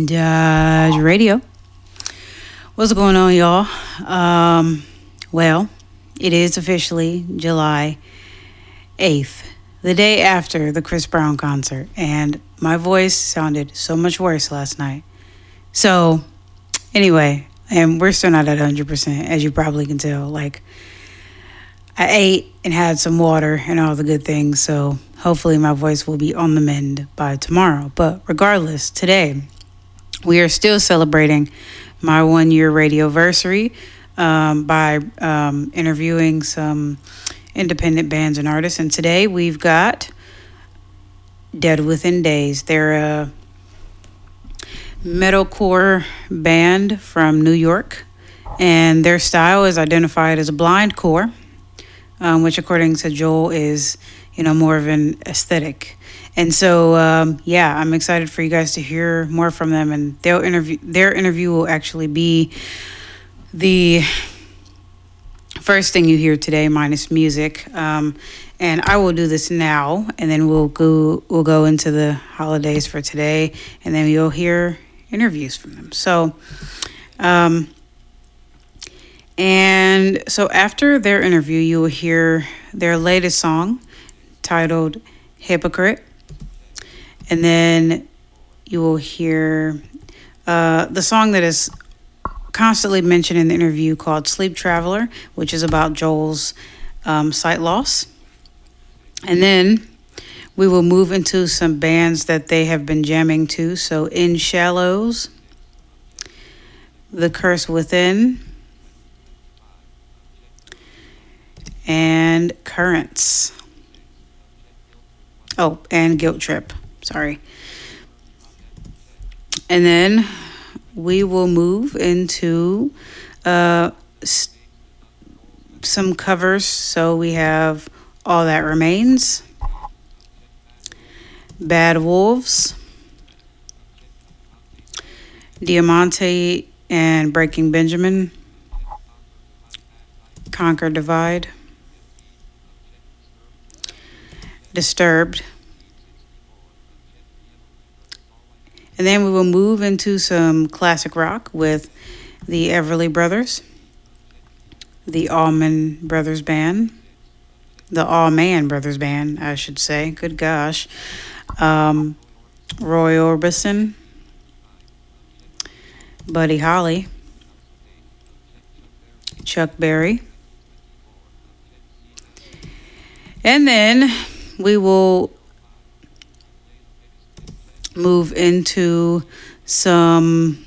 Dodge Radio. What's going on, y'all? Well, it is officially July 8th, the day after the Chris Brown concert, and my voice sounded so much worse last night. So, anyway, and we're still not at 100%, as you probably can tell. Like, I ate and had some water and all the good things, so hopefully my voice will be on the mend by tomorrow. But regardless, today we are still celebrating my 1-year radioversary by interviewing some independent bands and artists. And today we've got Dead Within Days. They're a metalcore band from New York, and their style is identified as a blindcore, which according to Joel is, more of an aesthetic. And so, I'm excited for you guys to hear more from them. And their interview will actually be the first thing you hear today, minus music. And I will do this now, and then we'll go into the holidays for today, and then you'll hear interviews from them. So, and so after their interview, you will hear their latest song titled Hypocrite. And then you will hear the song that is constantly mentioned in the interview called Sleep Traveler, which is about Joel's sight loss. And then we will move into some bands that they have been jamming to. So In Shallows, The Curse Within, and Currents. Oh, and Guilt Trip. Sorry. And then we will move into some covers. So we have All That Remains, Bad Wolves, Diamante and Breaking Benjamin, Conquer Divide, Disturbed. And then we will move into some classic rock with the Everly Brothers, the Allman Brothers Band, the Allman Brothers Band, I should say. Good gosh. Roy Orbison, Buddy Holly, Chuck Berry. And then we will move into some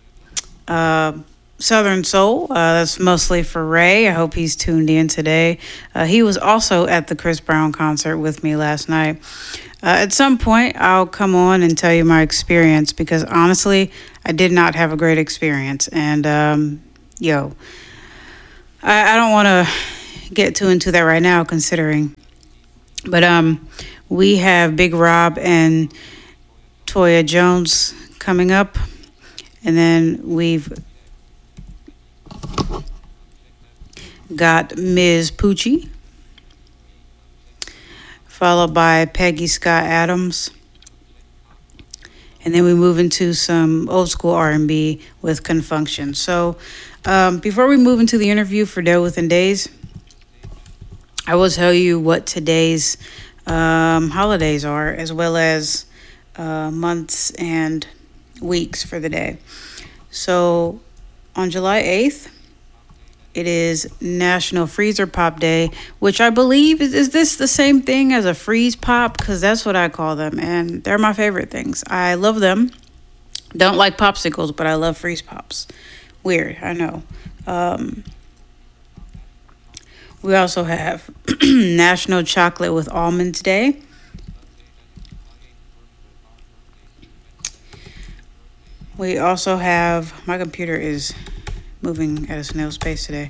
Southern Soul. That's mostly for Ray. I hope he's tuned in today. He was also at the Chris Brown concert with me last night. At some point, I'll come on and tell you my experience, because honestly, I did not have a great experience. And, I don't want to get too into that right now, considering. But we have Big Rob and Toya Jones coming up, and then we've got Ms. Poochie, followed by Peggy Scott Adams, and then we move into some old school R&B with Confunction. So before we move into the interview for Dead Within Days, I will tell you what today's holidays are, as well as months and weeks for the day. So on July 8th, it is National Freezer Pop Day, which I believe is this the same thing as a freeze pop? Because that's what I call them, and they're my favorite things. I love them. Don't like popsicles, but I love freeze pops. Weird, I know. We also have National Chocolate with Almonds Day. We also have, my computer is moving at a snail's pace today.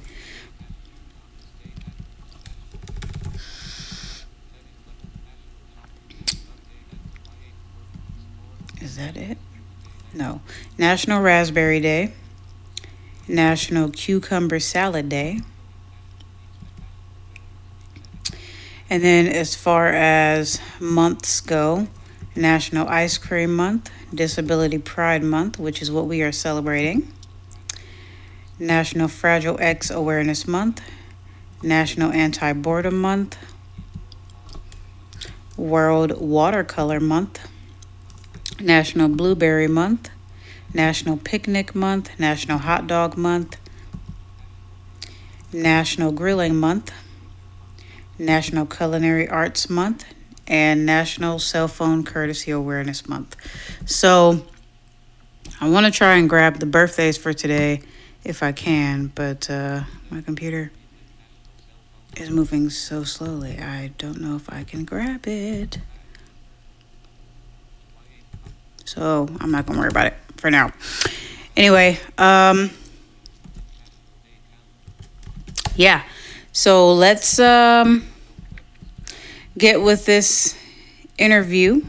Is that it? No. National Raspberry Day. National Cucumber Salad Day. And then as far as months go, National Ice Cream Month, Disability Pride Month, which is what we are celebrating, National Fragile X Awareness Month, National Anti-Boredom Month, World Watercolor Month, National Blueberry Month, National Picnic Month, National Hot Dog Month, National Grilling Month, National Culinary Arts Month, and National Cell Phone Courtesy Awareness Month. So I want to try and grab the birthdays for today if I can, but my computer is moving so slowly. I don't know if I can grab it. So I'm not gonna worry about it for now. Anyway, yeah. So let's get with this interview.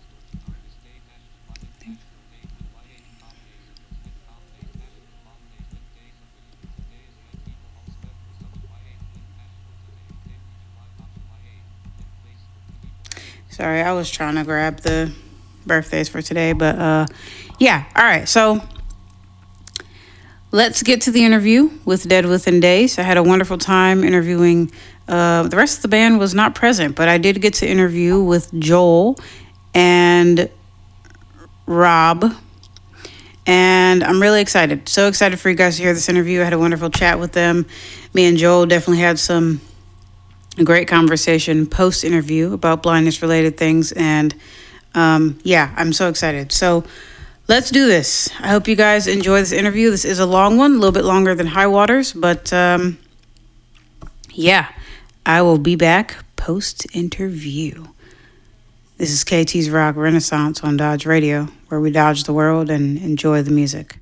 Sorry, I was trying to grab the birthdays for today, but yeah. All right, so let's get to the interview with Dead Within Days. I had a wonderful time interviewing. The rest of the band was not present, but I did get to interview with Joel and Rob, and I'm really excited. So excited for you guys to hear this interview. I had a wonderful chat with them. Me and Joel definitely had a great conversation post-interview about blindness-related things, and yeah, I'm so excited. So let's do this. I hope you guys enjoy this interview. This is a long one, a little bit longer than High Waters, but yeah, I will be back post-interview. This is KT's Rock Renaissance on Dodge Radio, where we dodge the world and enjoy the music.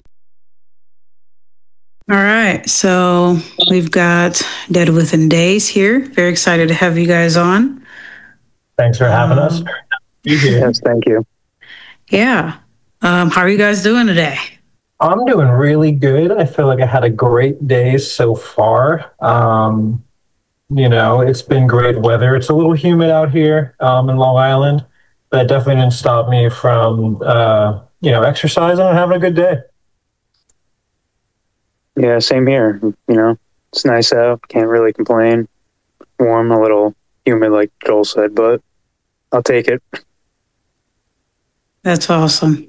All right, so we've got Dead Within Days here. Very excited to have you guys on. Thanks for having us. Yes, thank you. Yeah. How are you guys doing today? I'm doing really good. I feel like I had a great day so far. It's been great weather. It's a little humid out here in Long Island, but it definitely didn't stop me from, exercising and having a good day. Yeah, same here. It's nice out. Can't really complain. Warm, a little humid, like Joel said, but I'll take it. That's awesome.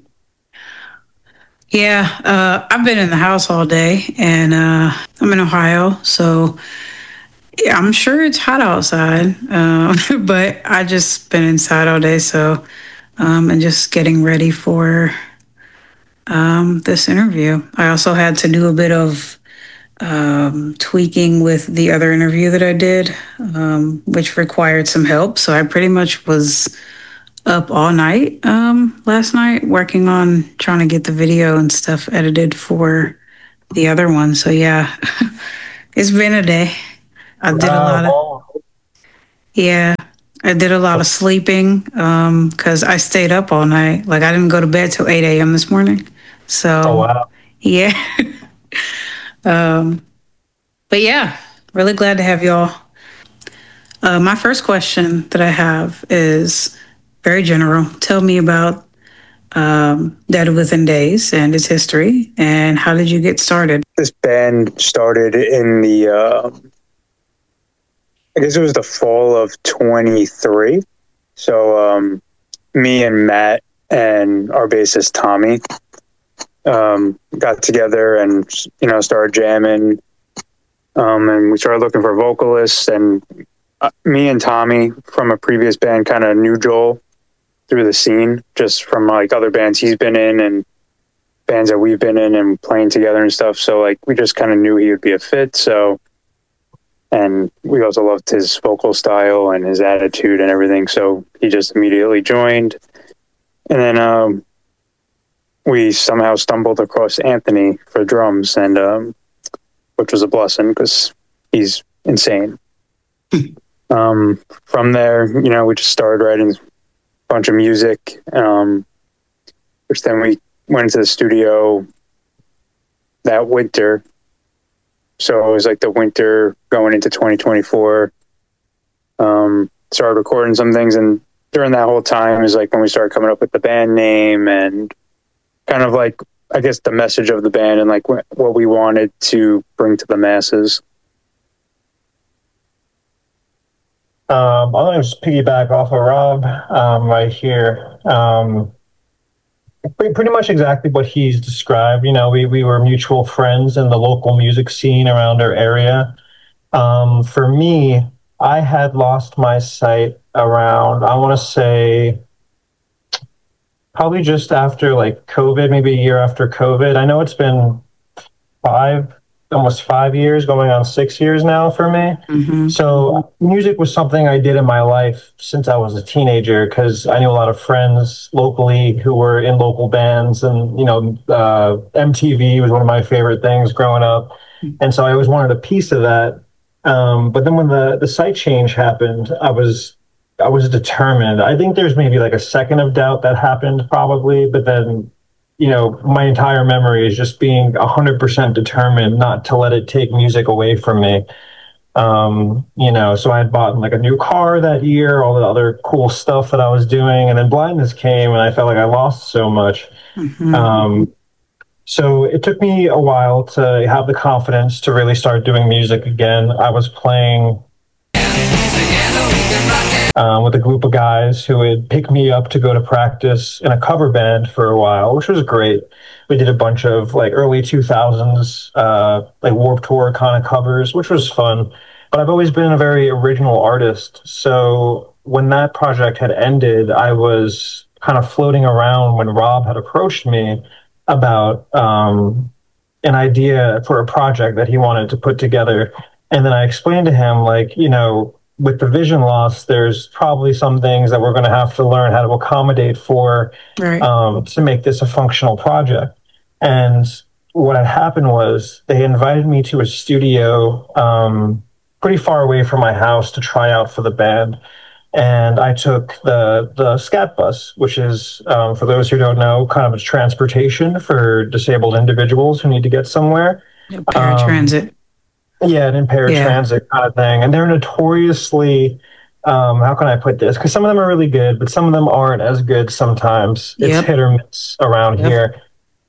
Yeah, I've been in the house all day, and I'm in Ohio, so yeah, I'm sure it's hot outside, but I just been inside all day, so and just getting ready for this interview. I also had to do a bit of tweaking with the other interview that I did, which required some help. So I pretty much was up all night last night working on trying to get the video and stuff edited for the other one. So yeah, it's been a day. I did a lot of sleeping because I stayed up all night. Like I didn't go to bed till 8 a.m. this morning. So yeah. But yeah, really glad to have y'all. My first question that I have is very general. Tell me about Dead Within Days and its history, and how did you get started? This band started in I guess it was the fall of 23. So me and Matt and our bassist Tommy got together and started jamming, and we started looking for vocalists. And me and Tommy from a previous band kind of knew Joel through the scene, just from like other bands he's been in and bands that we've been in and playing together and stuff. So like we just kind of knew he would be a fit. So, and we also loved his vocal style and his attitude and everything. So he just immediately joined. And then we somehow stumbled across Anthony for drums, and which was a blessing because he's insane. From there, we just started writing a bunch of music, which then we went into the studio that winter. So it was like the winter going into 2024. Started recording some things, and during that whole time is like when we started coming up with the band name and kind of like, I guess, the message of the band and like what we wanted to bring to the masses. I'm going to just piggyback off of Rob right here. Pretty much exactly what he's described. You know, we were mutual friends in the local music scene around our area. For me, I had lost my sight around, I want to say, probably just after like COVID, maybe a year after COVID. I know it's been almost 5 years, going on 6 years now for me. Mm-hmm. So music was something I did in my life since I was a teenager because I knew a lot of friends locally who were in local bands, and MTV was one of my favorite things growing up, and so I always wanted a piece of that. But then when the site change happened, I was determined. I think there's maybe like a second of doubt that happened probably, but then my entire memory is just being 100% determined not to let it take music away from me. So I had bought like a new car that year, all the other cool stuff that I was doing, and then blindness came and I felt like I lost so much. Mm-hmm. So it took me a while to have the confidence to really start doing music again. I was playing with a group of guys who would pick me up to go to practice in a cover band for a while, which was great. We did a bunch of like early 2000s, like Warped Tour kind of covers, which was fun. But I've always been a very original artist. So when that project had ended, I was kind of floating around when Rob had approached me about an idea for a project that he wanted to put together. And then I explained to him, like, with the vision loss, there's probably some things that we're going to have to learn how to accommodate for, Right. To make this a functional project. And what had happened was they invited me to a studio pretty far away from my house to try out for the band. And I took the Scat Bus, which is, for those who don't know, kind of a transportation for disabled individuals who need to get somewhere. Paratransit. Yeah, an paratransit kind of thing. And they're notoriously, how can I put this? Because some of them are really good, but some of them aren't as good sometimes. It's hit or miss around here.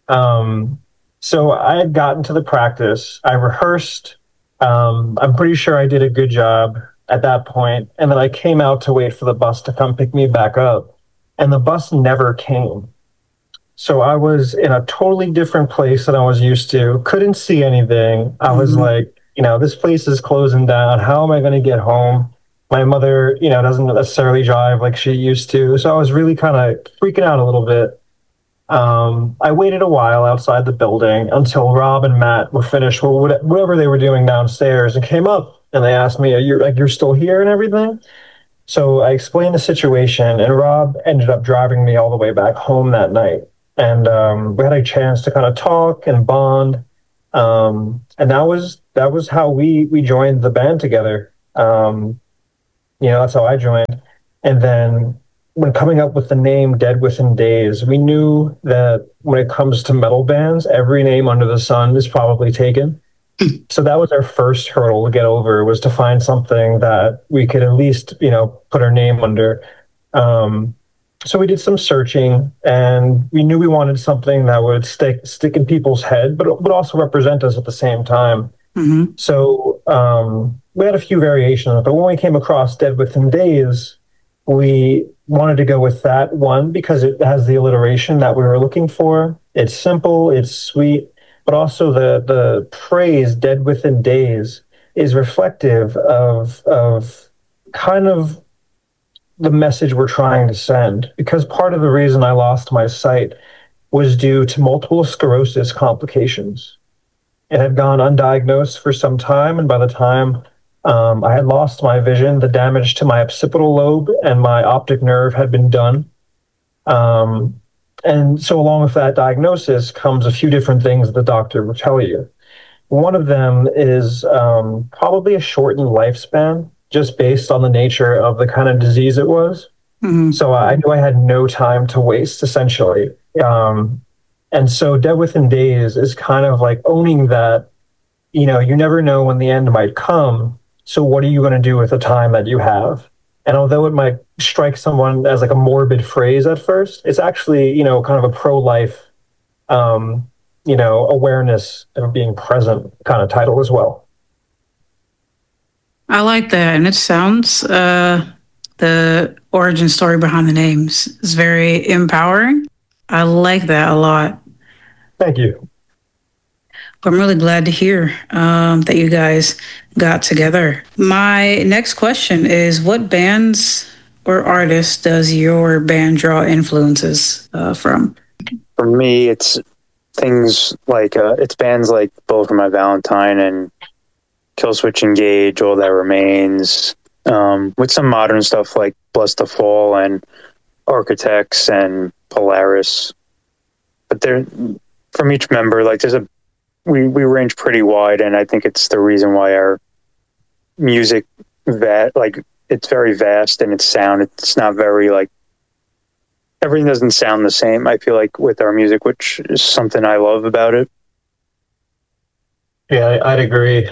So I had gotten to the practice. I rehearsed. I'm pretty sure I did a good job at that point. And then I came out to wait for the bus to come pick me back up. And the bus never came. So I was in a totally different place than I was used to. Couldn't see anything. I was like, this place is closing down. How am I going to get home? My mother, doesn't necessarily drive like she used to. So I was really kind of freaking out a little bit. I waited a while outside the building until Rob and Matt were finished with whatever they were doing downstairs and came up and they asked me, you're still here and everything? So I explained the situation, and Rob ended up driving me all the way back home that night. And we had a chance to kind of talk and bond. And that was how we joined the band together. That's how I joined. And then when coming up with the name Dead Within Days, we knew that when it comes to metal bands, every name under the sun is probably taken. So that was our first hurdle to get over, was to find something that we could at least, put our name under. So we did some searching, and we knew we wanted something that would stick in people's head, but would also represent us at the same time. Mm-hmm. So we had a few variations, but when we came across Dead Within Days, we wanted to go with that one because it has the alliteration that we were looking for. It's simple, it's sweet, but also the phrase "Dead Within Days" is reflective of kind of the message we're trying to send. Because part of the reason I lost my sight was due to multiple sclerosis complications. It had gone undiagnosed for some time, and by the time I had lost my vision, the damage to my occipital lobe and my optic nerve had been done. And so along with that diagnosis comes a few different things that the doctor will tell you. One of them is probably a shortened lifespan, just based on the nature of the kind of disease it was. Mm-hmm. So I knew I had no time to waste, essentially. And so Dead Within Days is kind of like owning that, you never know when the end might come. So what are you going to do with the time that you have? And although it might strike someone as like a morbid phrase at first, it's actually, kind of a pro-life, awareness of being present kind of title as well. I like that. And it sounds, the origin story behind the names is very empowering. I like that a lot. Thank you. I'm really glad to hear that you guys got together. My next question is, what bands or artists does your band draw influences from? For me, it's things like, it's bands like Bullet for My Valentine and Killswitch Engage, All That Remains, with some modern stuff like Bless the Fall and Architects and Polaris. But from each member, like we range pretty wide, and I think it's the reason why our music it's very vast, and it's not very like, everything doesn't sound the same, I feel like, with our music, which is something I love about it. Yeah, I'd agree.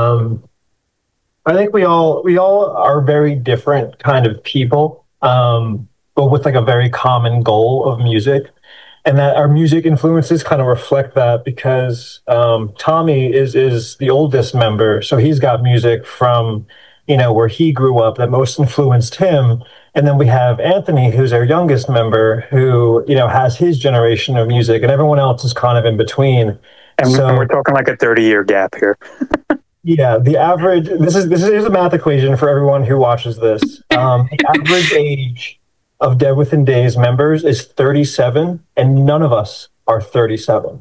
I think we all are very different kind of people, but with like a very common goal of music. And that our music influences kind of reflect that, because Tommy is the oldest member, so he's got music from where he grew up that most influenced him. And then we have Anthony, who's our youngest member, who has his generation of music, and everyone else is kind of in between. And we're talking like a 30-year gap here. Yeah, the average. Here's a math equation for everyone who watches this. The average age of Dead Within Days members is 37, and none of us are 37.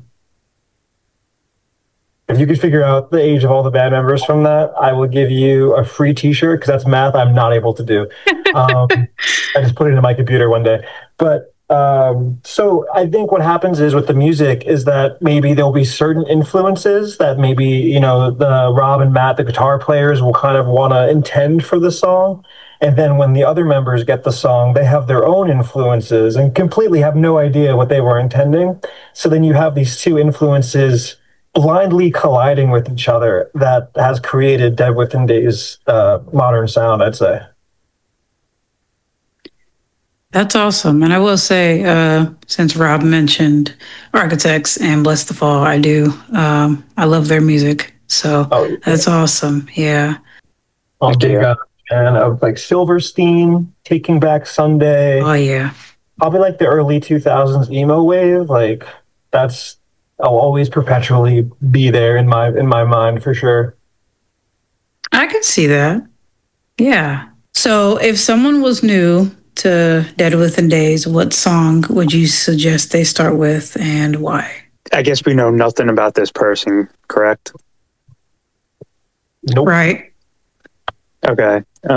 If you could figure out the age of all the band members from that, I will give you a free T-shirt, because that's math I'm not able to do. I just put it in my computer one day. But so I think what happens is with the music is that maybe there'll be certain influences that maybe, the Rob and Matt, the guitar players, will kind of want to intend for the song. And then when the other members get the song, they have their own influences and completely have no idea what they were intending. So then you have these two influences blindly colliding with each other that has created Dead Within Days' modern sound, I'd say. That's awesome. And I will say, since Rob mentioned Architects and Bless the Fall, I do. I love their music. So That's awesome. Yeah. I'm big fan of like Silverstein, Taking Back Sunday. Oh, yeah. Probably like the early 2000s emo wave. Like I'll always perpetually be there in my mind for sure. I could see that. Yeah. So if someone was new to Dead Within Days, what song would you suggest they start with, and why? I guess we know nothing about this person, correct? Nope. Right. Okay.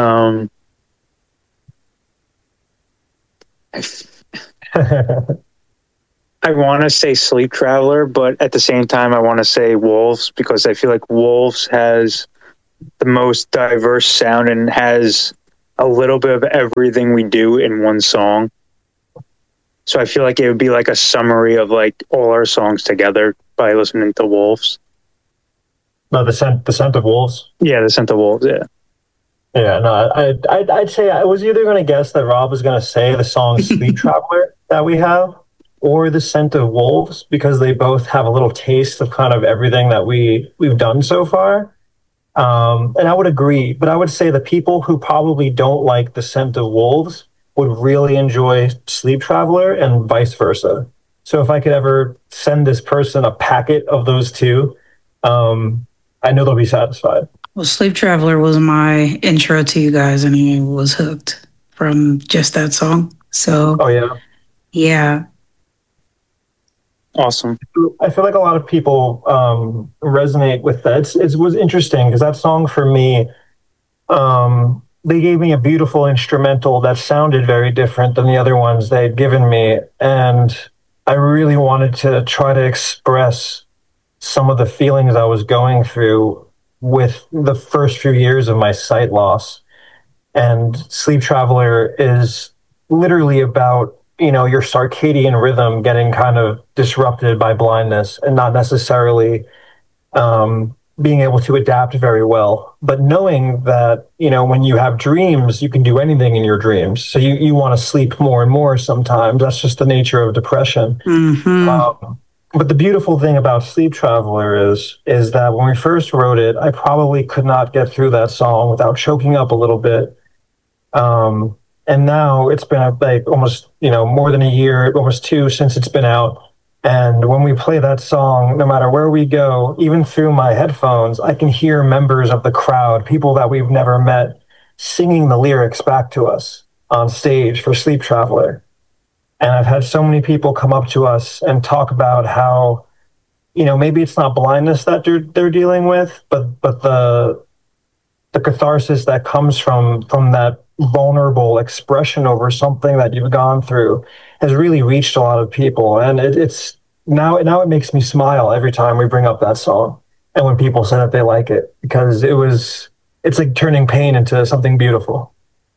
I want to say Sleep Traveler, but at the same time, I want to say Wolves, because I feel like Wolves has the most diverse sound and has a little bit of everything we do in one song. So I feel like it would be like a summary of like all our songs together by listening to Wolves. No, the scent of wolves. Yeah, the scent of wolves. Yeah. Yeah. No, I'd say I was either going to guess that Rob was going to say the song "Sleep Traveler" that we have, or the scent of wolves, because they both have a little taste of kind of everything that we've done so far. And I would agree, but I would say the people who probably don't like the scent of wolves would really enjoy Sleep Traveler, and vice versa. So if I could ever send this person a packet of those two, I know they'll be satisfied. Well, Sleep Traveler was my intro to you guys, and I was hooked from just that song. So, oh yeah. Yeah. Awesome. I feel like a lot of people resonate with that. It was interesting because that song for me, they gave me a beautiful instrumental that sounded very different than the other ones they'd given me. And I really wanted to try to express some of the feelings I was going through with the first few years of my sight loss. And Sleep Traveler is literally about, your circadian rhythm getting kind of disrupted by blindness, and not necessarily being able to adapt very well, but knowing that, when you have dreams, you can do anything in your dreams. So you want to sleep more and more sometimes. That's just the nature of depression. But the beautiful thing about Sleep Traveler is that when we first wrote it, I probably could not get through that song without choking up a little bit. And now it's been like almost, more than a year, almost two since it's been out. And when we play that song, no matter where we go, even through my headphones, I can hear members of the crowd, people that we've never met, singing the lyrics back to us on stage for Sleep Traveler. And I've had so many people come up to us and talk about how, maybe it's not blindness that they're dealing with, but the catharsis that comes from that vulnerable expression over something that you've gone through has really reached a lot of people. And it's now it makes me smile every time we bring up that song and when people say that they like it, because it's like turning pain into something beautiful.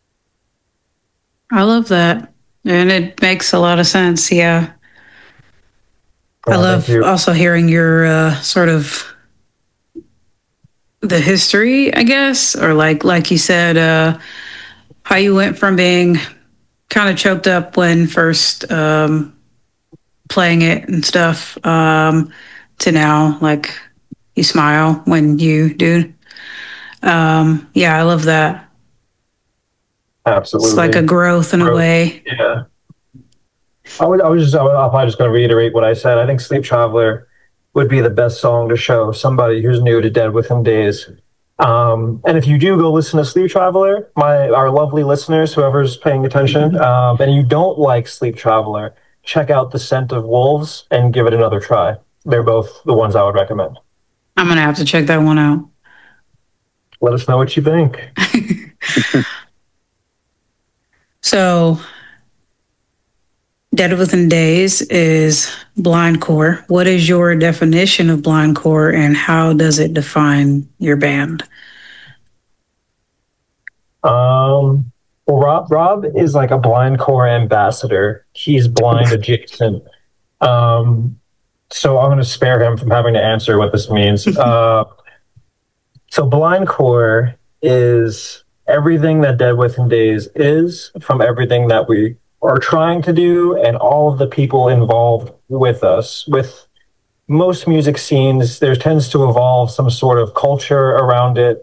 I love that. And it makes a lot of sense. Yeah. I love also hearing your sort of the history, I guess, or like you said, how you went from being kind of choked up when first playing it and stuff to now, like, you smile when you do. Yeah, I love that. Absolutely. It's like a growth in a way. Yeah. I'm probably just going to reiterate what I said. I think Sleep Traveler would be the best song to show somebody who's new to Dead Within Days. And if you do go listen to Sleep Traveler, our lovely listeners, whoever's paying attention, and you don't like Sleep Traveler, check out The Scent of Wolves and give it another try. They're both the ones I would recommend. I'm going to have to check that one out. Let us know what you think. So, Dead Within Days is blindcore. What is your definition of blindcore, and how does it define your band? Well, Rob is like a blindcore ambassador. He's blind adjacent. So I'm going to spare him from having to answer what this means. So blindcore is everything that Dead Within Days is, from everything that we are trying to do and all of the people involved with us. With most music scenes, there tends to evolve some sort of culture around it.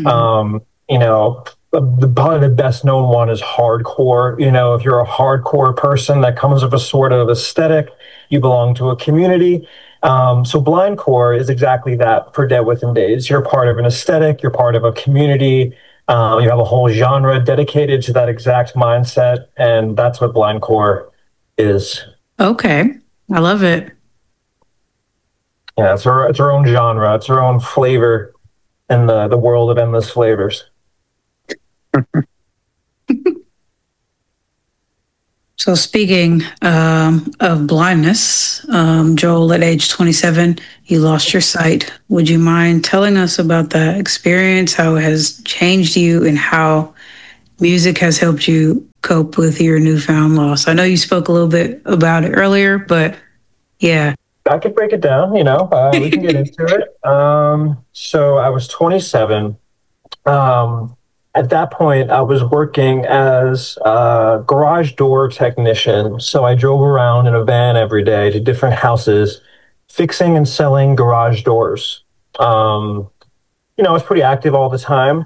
Probably the best known one is hardcore. If you're a hardcore person that comes with a sort of aesthetic, you belong to a community. So blindcore is exactly that for Dead Within Days. You're part of an aesthetic, you're part of a community. You have a whole genre dedicated to that exact mindset, and that's what blindcore is. Okay, I love it. Yeah, it's our own genre. It's our own flavor in the world of endless flavors. So speaking of blindness, Joel, at age 27, you lost your sight. Would you mind telling us about that experience, how it has changed you, and how music has helped you cope with your newfound loss? I know you spoke a little bit about it earlier, but yeah. I could break it down, we can get into it. So I was 27. At that point, I was working as a garage door technician. So I drove around in a van every day to different houses, fixing and selling garage doors. I was pretty active all the time.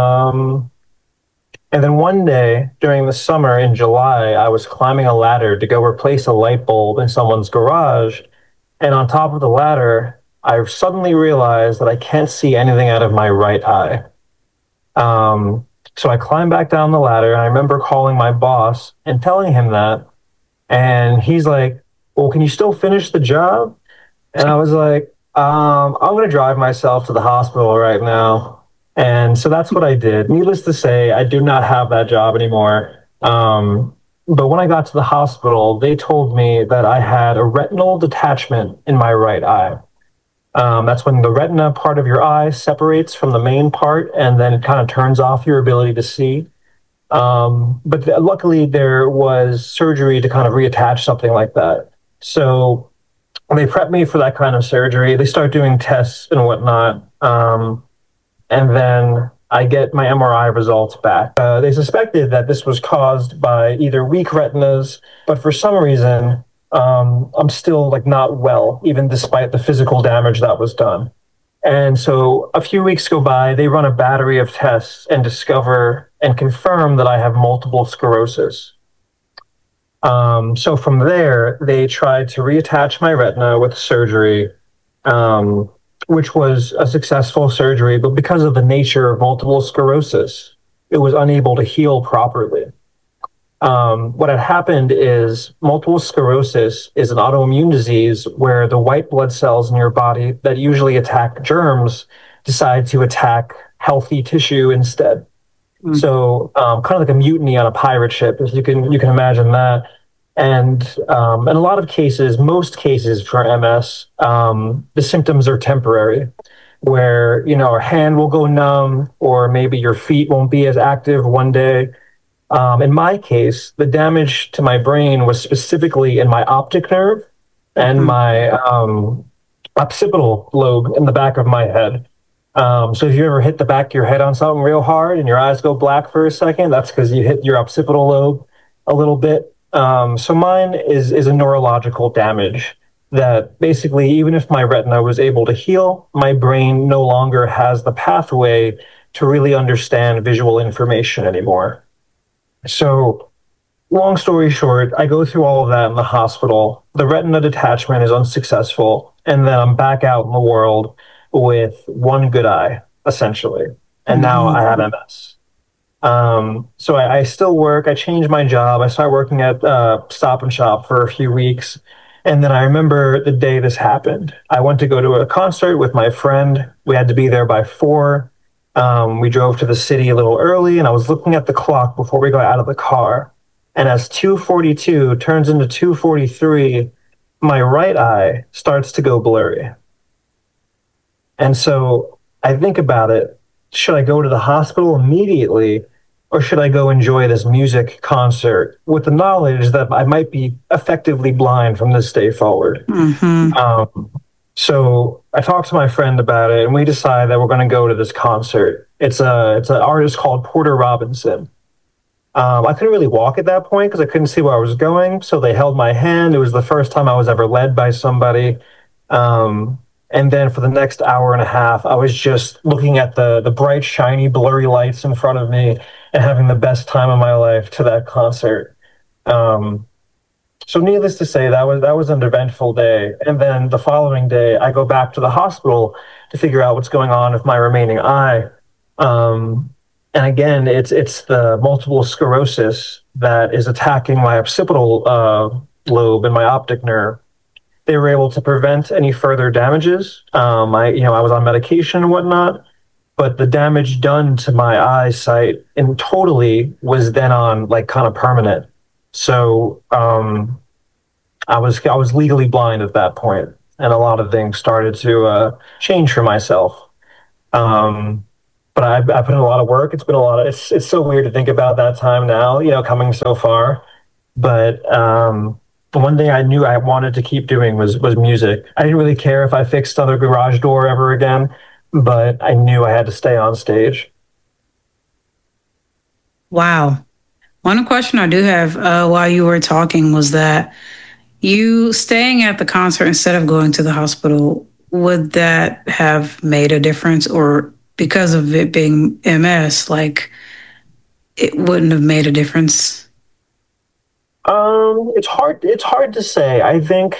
And then one day during the summer in July, I was climbing a ladder to go replace a light bulb in someone's garage. And on top of the ladder, I suddenly realized that I can't see anything out of my right eye. So I climbed back down the ladder, and I remember calling my boss and telling him that. And he's like, well, can you still finish the job? And I was like, I'm going to drive myself to the hospital right now. And so that's what I did. Needless to say, I do not have that job anymore. But when I got to the hospital, they told me that I had a retinal detachment in my right eye. That's when the retina part of your eye separates from the main part, and then it kind of turns off your ability to see. But luckily, there was surgery to kind of reattach something like that. So they prep me for that kind of surgery. They start doing tests and whatnot. And then I get my MRI results back. They suspected that this was caused by either weak retinas, but for some reason, I'm still like not well, even despite the physical damage that was done. And so a few weeks go by, they run a battery of tests and discover and confirm that I have multiple sclerosis. So from there, they tried to reattach my retina with surgery, which was a successful surgery, but because of the nature of multiple sclerosis, it was unable to heal properly. What had happened is multiple sclerosis is an autoimmune disease where the white blood cells in your body that usually attack germs decide to attack healthy tissue instead. Mm. So kind of like a mutiny on a pirate ship, if you can imagine that. And in a lot of cases, most cases for MS, the symptoms are temporary, where a hand will go numb, or maybe your feet won't be as active one day. In my case, the damage to my brain was specifically in my optic nerve and my occipital lobe in the back of my head. So if you ever hit the back of your head on something real hard and your eyes go black for a second, that's because you hit your occipital lobe a little bit. So mine is a neurological damage that basically, even if my retina was able to heal, my brain no longer has the pathway to really understand visual information anymore. So long story short, I go through all of that in the hospital. The retina detachment is unsuccessful. And then I'm back out in the world with one good eye, essentially. And now I have MS. So I still work. I changed my job. I started working at Stop and Shop for a few weeks. And then I remember the day this happened. I went to go to a concert with my friend. We had to be there by 4. We drove to the city a little early, and I was looking at the clock before we got out of the car. And as 2:42 turns into 2:43, my right eye starts to go blurry. And so I think about it. Should I go to the hospital immediately, or should I go enjoy this music concert with the knowledge that I might be effectively blind from this day forward? Mm-hmm. So I talked to my friend about it, and we decided that we're going to go to this concert. It's an artist called Porter Robinson. I couldn't really walk at that point because I couldn't see where I was going. So they held my hand. It was the first time I was ever led by somebody. And then for the next hour and a half, I was just looking at the bright, shiny, blurry lights in front of me and having the best time of my life to that concert. So needless to say, that was an eventful day. And then the following day, I go back to the hospital to figure out what's going on with my remaining eye. And again, it's the multiple sclerosis that is attacking my occipital lobe and my optic nerve. They were able to prevent any further damages. I was on medication and whatnot, but the damage done to my eyesight in totally was then on like kind of permanent. So I was legally blind at that point, and a lot of things started to change for myself. But I put in a lot of work. It's been a lot of. It's so weird to think about that time now, coming so far. But the one thing I knew I wanted to keep doing was music. I didn't really care if I fixed another garage door ever again, but I knew I had to stay on stage. Wow. One question I do have while you were talking was that you staying at the concert instead of going to the hospital, would that have made a difference? Or because of it being MS, like it wouldn't have made a difference? It's hard to say. I think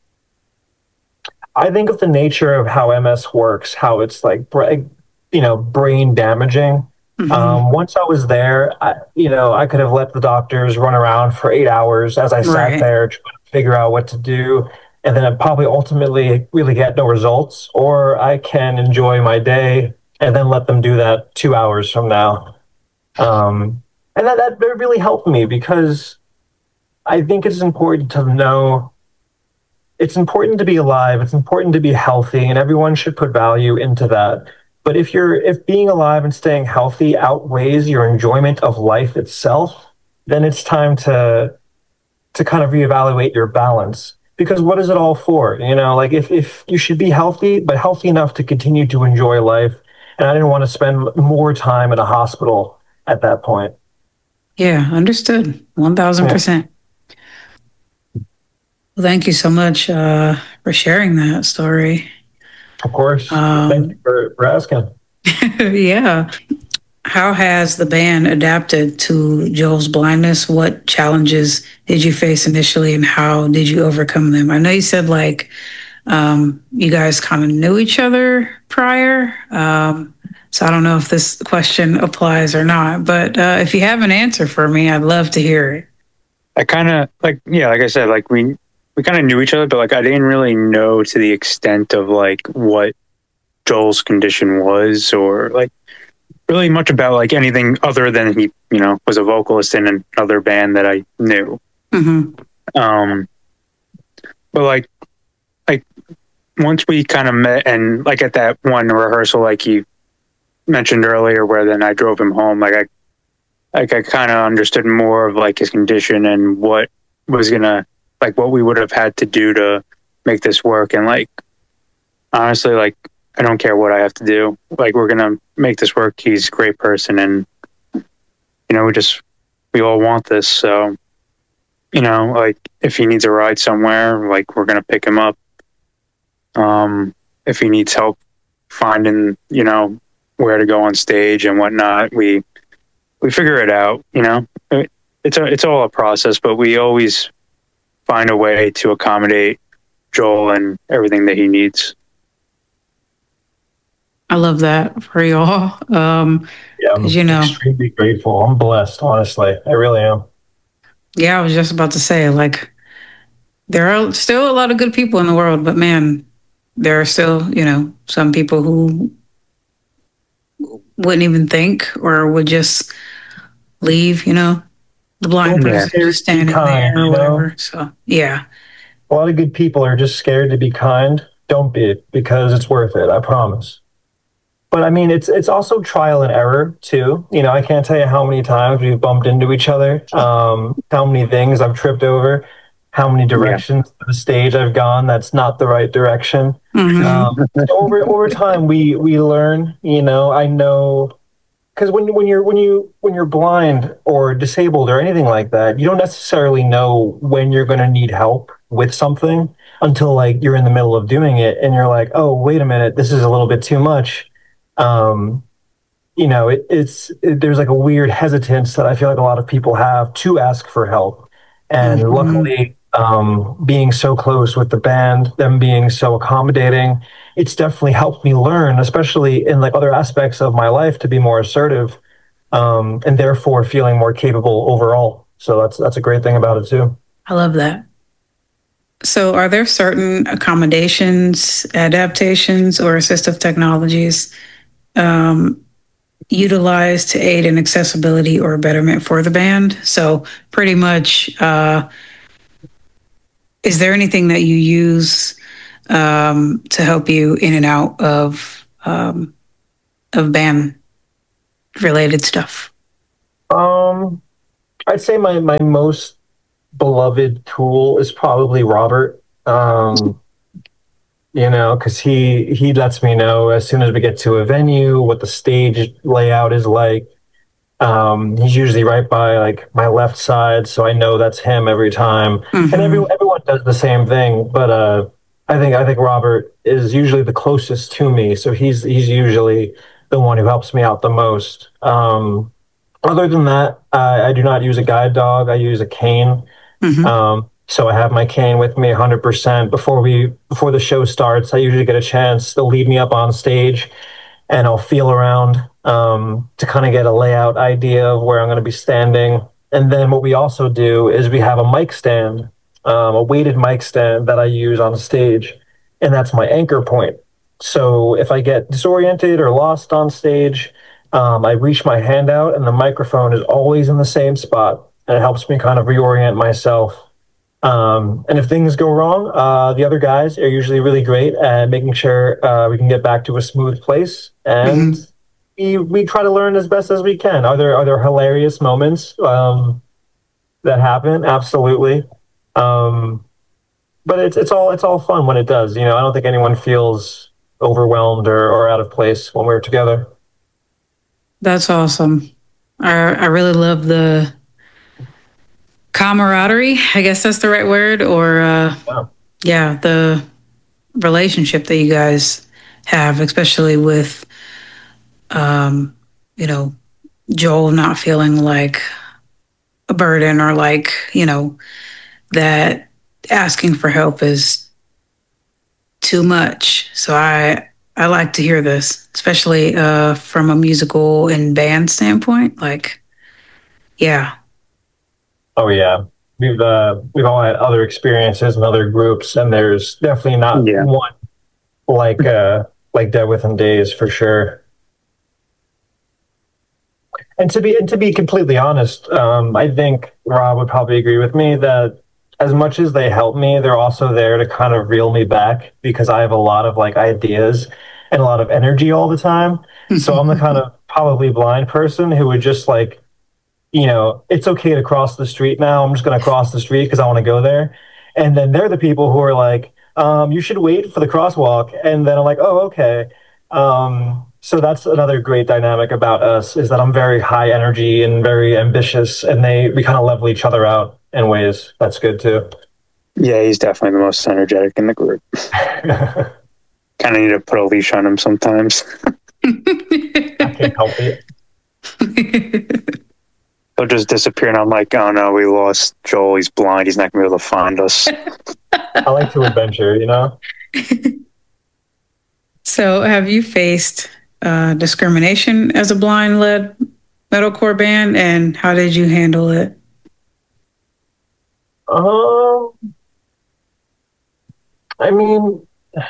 of the nature of how MS works, how it's like, brain damaging. Mm-hmm. Once I was there, I could have let the doctors run around for 8 hours as I sat there trying to figure out what to do. And then I'd probably ultimately really get no results, or I can enjoy my day and then let them do that 2 hours from now. And that really helped me, because I think it's important to know, it's important to be alive. It's important to be healthy, and everyone should put value into that. But if being alive and staying healthy outweighs your enjoyment of life itself, then it's time to kind of reevaluate your balance. because what is it all for? You know, like if you should be healthy, but healthy enough to continue to enjoy life. And I didn't want to spend more time in a hospital at that point. Yeah, understood. 1000%. Well, thank you so much for sharing that story. Of course. Thank you for asking. Yeah. How has the band adapted to Joel's blindness? What challenges did you face initially and how did you overcome them? I know you said like you guys kind of knew each other prior. So I don't know if this question applies or not, but if you have an answer for me, I'd love to hear it. I kind of like I said, like we kind of knew each other, but like I didn't really know to the extent of like what Joel's condition was, or like really much about like anything other than he, you know, was a vocalist in another band that I knew. Mm-hmm. But like once we kind of met, and like at that one rehearsal, like you mentioned earlier, where then I drove him home, like I kind of understood more of like his condition and what was gonna, like what we would have had to do to make this work. And like, honestly, like, I don't care what I have to do. Like, we're going to make this work. He's a great person. And, you know, we all want this. So, you know, like if he needs a ride somewhere, like we're going to pick him up. If he needs help finding, you know, where to go on stage and whatnot, we figure it out, you know. It's all a process, but we always find a way to accommodate Joel and everything that he needs. I love that for y'all. Yeah, I'm extremely grateful. I'm blessed, honestly. I really am. Yeah, I was just about to say, like, there are still a lot of good people in the world, but man, there are still, you know, some people who wouldn't even think or would just leave, you know, the blind person just standing there or whatever. So, yeah. A lot of good people are just scared to be kind. Don't be, because it's worth it. I promise. But I mean, it's also trial and error too. You know, I can't tell you how many times we've bumped into each other, how many things I've tripped over, how many directions to the stage I've gone that's not the right direction. Mm-hmm. Over time, we learn. You know, I know, because when you're blind or disabled or anything like that, you don't necessarily know when you're going to need help with something until like you're in the middle of doing it and you're like, oh, wait a minute, this is a little bit too much. You know, there's like a weird hesitance that I feel like a lot of people have to ask for help. And luckily, being so close with the band, them being so accommodating, it's definitely helped me learn, especially in like other aspects of my life, to be more assertive, and therefore feeling more capable overall. So that's a great thing about it too. I love that. So are there certain accommodations, adaptations, or assistive technologies utilized to aid in accessibility or betterment for the band? So pretty much, is there anything that you use to help you in and out of band related stuff? I'd say my most beloved tool is probably Robert. You know, because he lets me know as soon as we get to a venue what the stage layout is like. He's usually right by like my left side, so I know that's him every time. Mm-hmm. And everyone does the same thing, but I think Robert is usually the closest to me, so he's usually the one who helps me out the most. Other than that, I do not use a guide dog. I use a cane. Mm-hmm. So I have my cane with me 100%. Before the show starts, I usually get a chance. They'll lead me up on stage and I'll feel around to kind of get a layout idea of where I'm going to be standing. And then what we also do is we have a mic stand, a weighted mic stand that I use on stage. And that's my anchor point. So if I get disoriented or lost on stage, I reach my hand out and the microphone is always in the same spot. And it helps me kind of reorient myself. And if things go wrong, the other guys are usually really great at making sure we can get back to a smooth place. And we try to learn as best as we can. Are there hilarious moments that happen? Absolutely. but it's all fun when it does. I don't think anyone feels overwhelmed or out of place when we're together. That's awesome. I really love the camaraderie. I guess that's the right word, or yeah, the relationship that you guys have, especially with, you know, Joel not feeling like a burden, or like, that asking for help is too much. So I like to hear this, especially from a musical and band standpoint. Like, yeah. Oh yeah, we've all had other experiences in other groups, and there's definitely not one like Dead Within Days for sure. And to be completely honest, I think Rob would probably agree with me that as much as they help me, they're also there to kind of reel me back because I have a lot of like ideas and a lot of energy all the time. So I'm the kind of probably blind person who would just like, it's okay to cross the street now. I'm just going to cross the street because I want to go there. And then they're the people who are like, you should wait for the crosswalk. And then I'm like, oh, okay. So that's another great dynamic about us is that I'm very high energy and very ambitious, and we kind of level each other out in ways. That's good too. Yeah, he's definitely the most energetic in the group. Kind of need to put a leash on him sometimes. I can't help it. He'll just disappear, and I'm like, oh no, we lost Joel. He's blind. He's not going to be able to find us. I like to adventure, So have you faced discrimination as a blind-led metalcore band, and how did you handle it? I mean,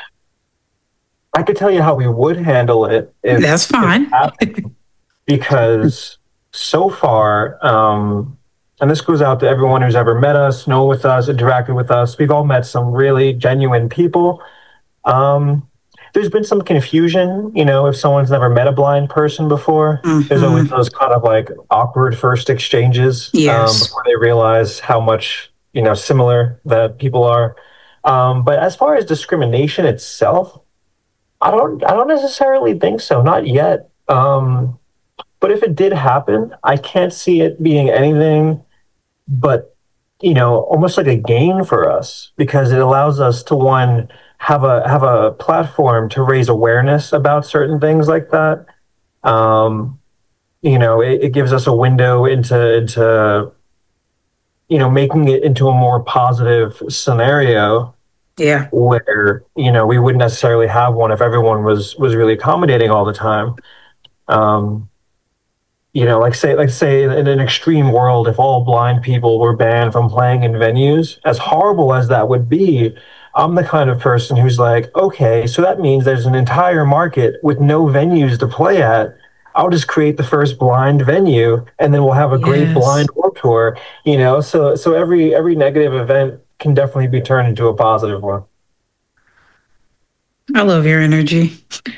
I could tell you how we would handle it. That's fine. Because so far, and this goes out to everyone who's ever met us, know with us, interacted with us, we've all met some really genuine people. There's been some confusion, if someone's never met a blind person before. There's always those kind of like awkward first exchanges before they realize how much, similar that people are. But as far as discrimination itself, I don't necessarily think so. Not yet. But if it did happen, I can't see it being anything but, almost like a gain for us because it allows us to, one, have a platform to raise awareness about certain things like that. It gives us a window into making it into a more positive scenario. Yeah. Where, we wouldn't necessarily have one if everyone was really accommodating all the time. Like say in an extreme world, if all blind people were banned from playing in venues, as horrible as that would be, I'm the kind of person who's like, okay, so that means there's an entire market with no venues to play at. I'll just create the first blind venue, and then we'll have a great blind Warped Tour. So every negative event can definitely be turned into a positive one. I love your energy.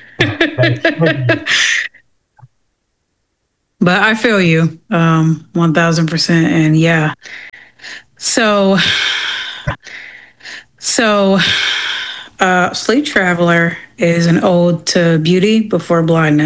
But I feel you 1,000%. And yeah. So Sleep Traveler is an ode to beauty before blindness.